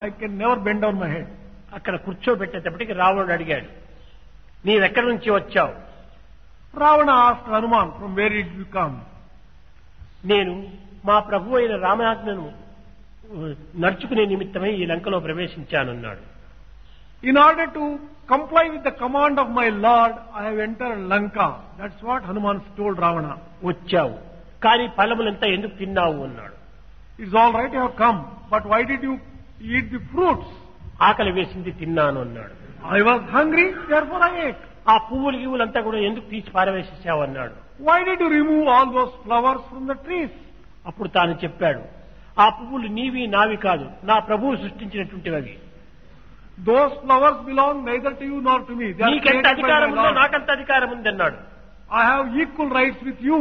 I can never bend down my head. అక్కడ కూర్చోబెట్టేటప్పటికి రావణుడు అడిగాడు, నీవెక్కడి నుంచి వచ్చావు? Ravana asked Hanuman, from where did you come? నేను మా ప్రభు అయిన రామాజ్ఞను నడుచుకునే నిమిత్తమై ఈ లంకలో ప్రవేశించానన్నాడు. In order to comply with the command of my Lord, I have entered Lanka. That's what Hanuman told Ravana. వచ్చావు, కానీ ఫలములంతా ఎందుకు తిన్నావు అన్నాడు. It's all right, you have come, but why did you eat the fruits? ఆకలి వేసింది తిన్నాను అన్నాడు. I was hungry, therefore I ate. ఆ పువ్వులు గివ్వులంతా కూడా ఎందుకు తీసి పారవేసేసావు అన్నాడు. Why did you remove all those flowers from the trees? అప్పుడు తాను చెప్పాడు, ఆ పువ్వులు నీవి నావి కాదు, నా ప్రభువు సృష్టించినటువంటివి. Those flowers belong neither to you nor to me. They are నీకెంత created by అధికారం my ఉందో Lord. నాకంత అధికారం ఉంది అన్నాడు. I have equal rights with you.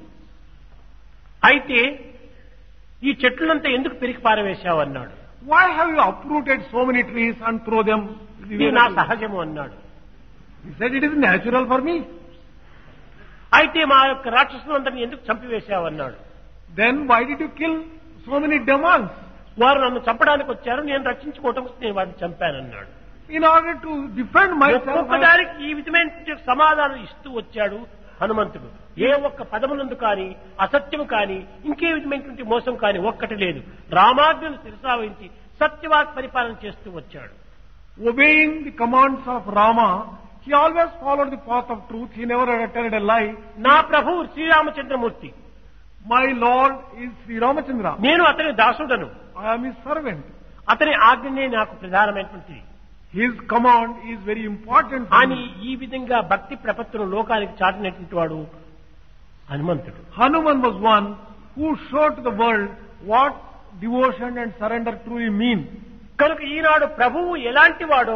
అయితే ఈ చెట్లంతా ఎందుకు పెరిగి పారవేశావు అన్నాడు. Why have you uprooted so many trees and throw them? ఇది నా సహజము అన్నాడు. He said, it is natural for me. అయితే మా యొక్క రాక్షసులందరినీ ఎందుకు చంపివేశావు అన్నాడు. Then why did you kill so many demons? వారు నన్ను చంపడానికి వచ్చారు, నేను రక్షించుకోవటం నేను వారిని చంపానన్నాడు. In order to defend myself, ఒక్కొక్కదానికి ఈ విధమైన సమాధానం ఇస్తూ వచ్చాడు హనుమంతుడు. ఏ ఒక్క పదమునందు కానీ అసత్యము కానీ ఇంకే విధమైనటువంటి మోసం కానీ ఒక్కటి లేదు. రామాజ్ఞను శిరసావహించి సత్యవాక్ పరిపాలన చేస్తూ వచ్చాడు. obeying the commands of Rama, he always followed the path of truth. He never uttered a lie. నా ప్రభువు Sriramachandramurthy, My Lord is Sri Ramachandra. నేను అతని దాసుడను, I am his servant. అతని ఆజ్ఞనే నాకు ప్రధానమైనటువంటిది His command is very important for అని me. ఈ విధంగా భక్తి ప్రపత్తును లోకానికి చాటినటువంటి వాడు హనుమంతుడు. Hanuman was one who showed to the world what devotion and surrender truly mean. కనుక ఈనాడు ప్రభువు ఎలాంటి వాడో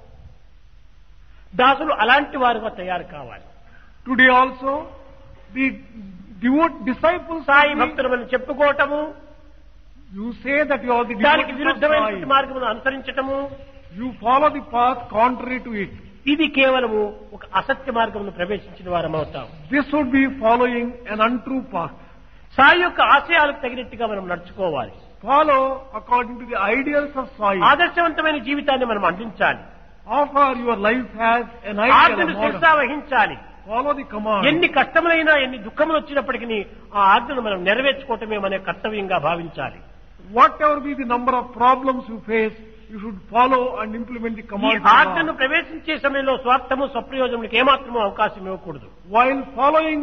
దాసులు అలాంటి వారుగా తయారు కావాలి. Today also, the disciples, Sai భక్తులను చెప్పుకోవటము, you say that you are the దానికి devotees of విరుద్ధమైనటువంటి Sai. మార్గమును అనుసరించటము, You follow the path contrary to it. ఇది కేవలము ఒక అసత్య మార్గమును ప్రవేశించిన వారం అవుతాం. This would be following an untrue path. Sai యొక్క ఆశయాలకు తగినట్టుగా మనం నడుచుకోవాలి. Follow according to the ideals of Sai. ఆదర్శవంతమైన జీవితాన్ని మనం అందించాలి. Offer your life as an ideal, ఆజ్ఞను a model. శిరసా వహించాలి. Follow the command. ఎన్ని కష్టములైనా ఎన్ని దుఃఖములు వచ్చినప్పటికీ ఆ ఆజ్ఞను మనం నెరవేర్చుకోవటమే మన కర్తవ్యంగా భావించాలి. Whatever be the number of problems you face, you should follow and implement the ఈ commands of ఆజ్ఞను God. ప్రవేశించే సమయంలో స్వార్థము స్వప్రయోజనములకు ఏమాత్రమూ అవకాశం ఇవ్వకూడదు. While following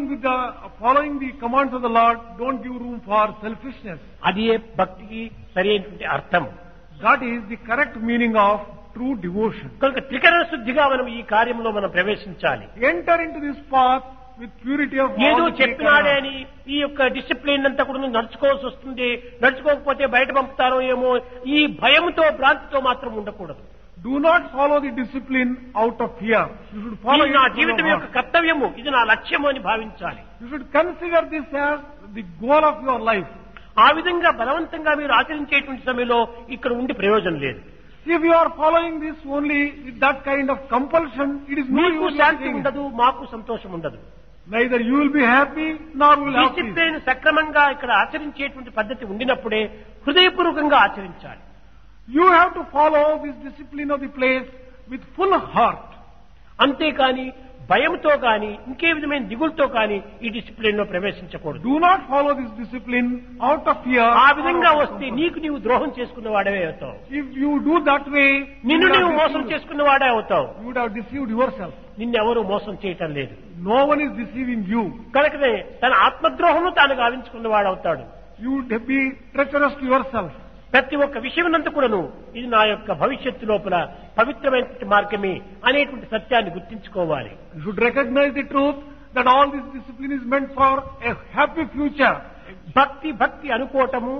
the commands of the Lord, don't give room for selfishness. అది భక్తికి సరైనటువంటి అర్థం. That is the correct meaning of true devotion. కనుక త్రికరణ శుద్ధిగా మనం ఈ కార్యంలో మనం ప్రవేశించాలి. Enter into this path with purity of ఏదో all the చెప్పినాడే three అని ఈ యొక్క డిసిప్లిన్ అంతా కూడా నడుచుకోవాల్సి వస్తుంది, నడుచుకోకపోతే బయట పంపుతారో ఏమో ఈ భయంతో భ్రాంతితో మాత్రం ఉండకూడదు. Do not follow the discipline out of fear. You should follow ఇది it నా from జీవితం your యొక్క heart. కర్తవ్యము, ఇది నా లక్ష్యము అని భావించాలి. You should consider this as the goal of your life. ఆ విధంగా బలవంతంగా మీరు ఆచరించేటువంటి సమయంలో ఇక్కడ ఉండి ప్రయోజనం లేదు. If you are following this only with that kind of compulsion, it is no మీకు use. శాంతి ఉండదు, మాకు సంతోషం ఉండదు. Neither you will be happy nor will have peace. Discipline సక్రమంగా ఇక్కడ ఆచరించేటువంటి పద్ధతి ఉండినప్పుడే హృదయపూర్వకంగా ఆచరించాలి. You have to follow this discipline of the place with full heart. అంతేకాని భయంతో కానీ ఇంకే విధమైన దిగులతో కానీ ఈ డిసిప్లిన్ లో ప్రవేశించకూడదు. Do not follow this discipline out of fear. ఆ or విధంగా out of వస్తే compulsion. నీకు నీవు ద్రోహం చేసుకున్న వాడవే అవుతావు. If you do that way, you నిన్ను would నీవు have మోసం deceived- చేసుకున్న వాడే అవుతావు. you would have deceived yourself. నిన్నెవరూ మోసం చేయటం లేదు. No one is deceiving you. కనుకనే తన ఆత్మద్రోహము తాను గావించుకున్న వాడవుతాడు. You would be treacherous to yourself. ప్రతి ఒక్క విషయమునంతా కూడాను ఇది నా యొక్క భవిష్యత్తు లోపల పవిత్రమైన మార్గమే అనేటువంటి సత్యాన్ని గుర్తించుకోవాలి. You should recognize the truth that all this discipline is meant for a happy future. భక్తి అనుకోవటము,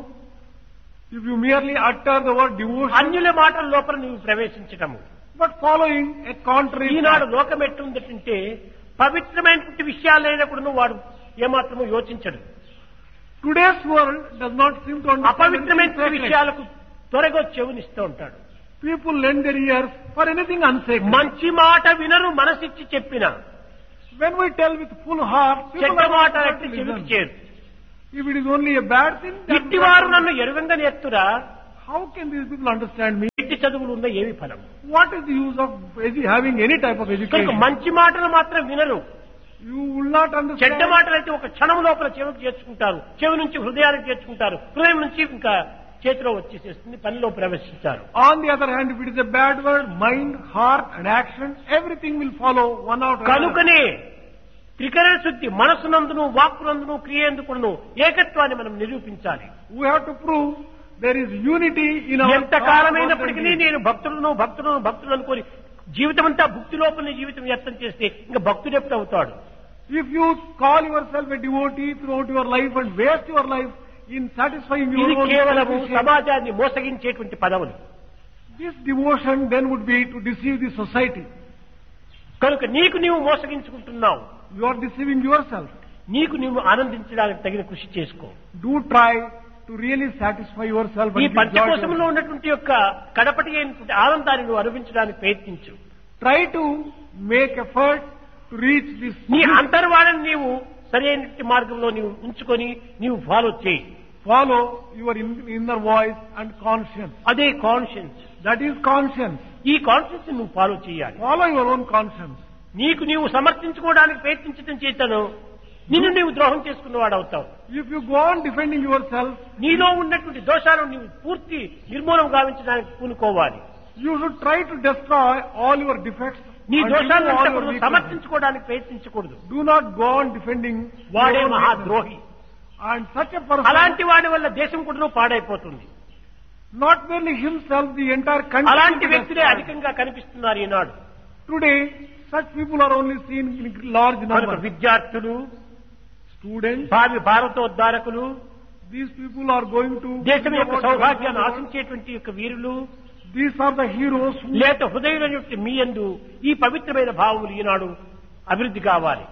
If you merely utter the word devotion, అన్యుల మాటల లోపల నీవు ప్రవేశించటము, but following a contrary Eenadu path. లోకం ఎట్లుందంటే పవిత్రమైనటువంటి విషయాలైనా కూడా వాడు ఏమాత్రము యోచించడు. Today's world does not seem to understand అపవిత్రమైన anything sacred. విషయాలకు త్వరగా చెవునిస్తూ ఉంటాడు. People lend their ears for anything unsacred. మంచి మాట వినరు మనసిచ్చి చెప్పిన, When we tell with full heart, people చెడ్డ are మాట not అంటే to చెవికి listen. చేరు. If it is only a bad thing, then ఇట్టివారు నన్ను ఎరుగంగా నేర్తురా, how can these people understand me? చదువులు ఉన్న ఏమి ఫలం? What is the use of having any type of కనుక education? మంచి మాటలు మాత్రం వినరు. You will not చెడ్డ understand. మాటలు అయితే ఒక క్షణం లోపల చెవికి చేర్చుకుంటారు, చెవి నుంచి హృదయానికి చేర్చుకుంటారు, హృదయం నుంచి ఇంకా చేతిలో వచ్చేసేస్తుంది, పనిలో ప్రవేశిస్తారు. On the other hand, if it is a bad word, mind, heart and action, everything will follow one after another. కనుకనే త్రికరణ శుద్ధి మనసునందును వాక్కునందును క్రియేందుకును ఏకత్వాన్ని మనం నిరూపించాలి. We have to prove there is unity in our ఎంత కాలమైనప్పటికీ నేను భక్తులను అనుకోని జీవితం అంతా భక్తి లోపల జీవితం వ్యర్థం చేస్తే ఇంకా భక్తుడు ఎప్పుడు అవుతాడు? If you call yourself a devotee throughout your life and waste your life in satisfying your ఇది own కేవలము selfish- సమాజాన్ని మోసగించేటువంటి పదవులు. This devotion then would be to deceive the society. కనుక నీకు నీవు మోసగించుకుంటున్నావు. You are deceiving yourself. నీకు నీవు ఆనందించడానికి తగిన కృషి చేసుకో. Do try to really satisfy yourself ఈ and give joy to పంచకోశంలో yourself. ఉన్నటువంటి యొక్క కడపటి అయినటువంటి ఆనందాన్ని నువ్వు అనుభవించడానికి ప్రయత్నించు. Try to make effort to reach this. నీ అంతర్వాణిని నీవు సరైన మార్గంలో నీవు ఉంచుకొని నీవు ఫాలో చేయి. Follow your inner voice and conscience. అదే కాన్షియన్స్. That is conscience. ఈ కాన్షియన్స్ నువ్వు ఫాలో చేయాలి. Follow your own conscience. నీకు నీవు సమర్థించుకోవడానికి ప్రయత్నించడం చేతను నిన్ను నీవు ద్రోహం చేసుకున్నవాడు అవుతావు. If you go on defending yourself, నీలో ఉన్నటువంటి దోషాలను నీవు పూర్తి నిర్మూలన గావించడానికి పూనుకోవాలి. you should try to destroy all your defects. నీ and దోషాలను remove all your ఎప్పుడు weaknesses. సమర్థించుకోవడానికి ప్రయత్నించకూడదు. Do not go on defending వాడే your own మహాద్రోహి. weaknesses. And such a person, అలాంటి వాడి వల్ల దేశం కూడా పాడైపోతుంది. not merely himself, the entire country. అలాంటి will be వ్యక్తులే destroyed. అధికంగా కనిపిస్తున్నారు ఈనాడు. Today, such people are only seen in large కనుక numbers. విద్యార్థులు, Students, భావి భారతోద్ధారకులు, these people are going to. దేశం యొక్క సౌభాగ్యాన్ని ఆశించేటువంటి యొక్క వీరులు, These are the heroes who. లేత హృదయం యొక్క మీ యందు ఈ పవిత్రమైన భావములు ఈనాడు అభివృద్ధి కావాలి.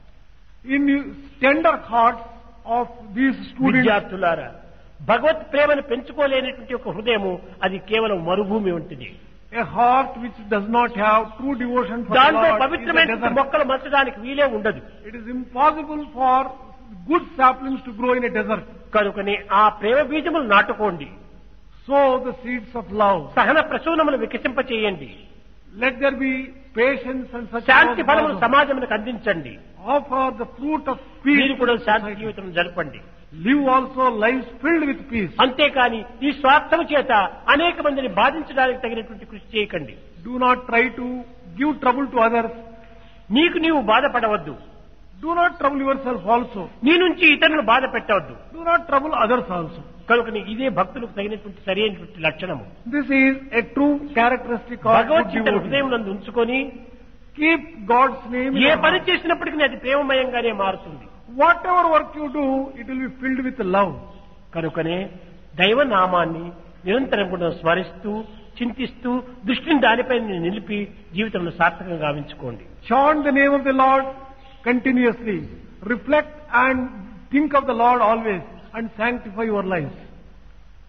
In tender hearts of these students. విద్యార్థులారా, భగవత్ ప్రేమను పెంచుకోలేనటువంటి ఒక హృదయము అది కేవలం మరుభూమి ఉంటుంది. A heart which does not have true devotion for the దాంట్లో Lord is a పవిత్రమైన desert. మొక్కలు మచ్చడానికి వీలే ఉండదు. It is impossible for good saplings to grow in a desert. కనుకనే ఆ ప్రేమ బీజములు నాటుకోండి. Sow the seeds of love. సహన ప్రసూనములు వికసింపచేయండి. Let there be patience and such. శాంతి ఫలములు సమాజములకు అందించండి. Offer the fruit of peace. మీరు కూడా to శాంతి society. జీవితం జరపండి. Live also lives filled with peace. అంతేకాని ఈ స్వార్థము చేత అనేక మందిని బాధించడానికి తగినటువంటి కృషి చేయకండి. Do not try to give trouble to others. నీకు నీవు బాధపడవద్దు. Do not trouble yourself also. నీ నుంచి ఇతరులను బాధ పెట్టవద్దు. Do not trouble others also. కనుక ఇదే భక్తులకు తగినటువంటి సరైనటువంటి లక్షణము. This is a true characteristic of good Bhagavad Gita devotee. హృదయం నందు ఉంచుకొని Keep God's name in A your పని heart. చేసినప్పటికీ అది ప్రేమమయంగానే మారుతుంది. Whatever work you do, it will be filled with love. కనుకనే దైవనామాన్ని నిరంతరం కూడా స్మరిస్తూ చింతిస్తూ దృష్టిని దానిపై నిలిపి జీవితంలో సార్థకంగా గావించుకోండి. Chant the name of the Lord continuously. Reflect and think of the Lord always and sanctify your lives.